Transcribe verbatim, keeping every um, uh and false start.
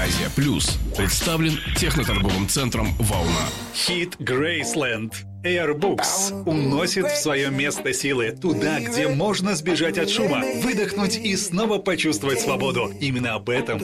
Азия Плюс представлен техноторговым центром «Волна». Хит Graceland. Airbooks уносит в свое место силы туда, где можно сбежать от шума, выдохнуть и снова почувствовать свободу. Именно об этом